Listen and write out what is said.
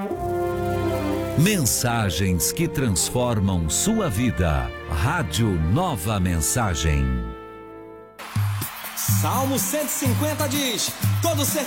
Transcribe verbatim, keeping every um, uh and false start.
Mensagens que transformam sua vida. Rádio Nova Mensagem. Salmo cento e cinquenta diz: todo ser